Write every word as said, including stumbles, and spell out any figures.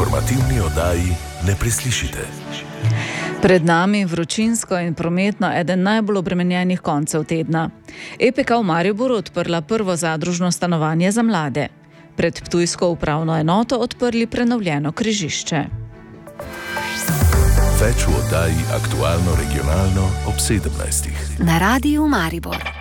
informativni oddaji ne preslišite. Pred nami vročinsko in prometno eden najbolj obremenjenih koncev tedna. E P K v Mariboru odprla prvo zadružno stanovanje za mlade. Pred ptujsko upravno enoto odprli prenovljeno križišče. Več v oddaji Aktualno regionalno ob sedemnajstih. Na Radiu Maribor.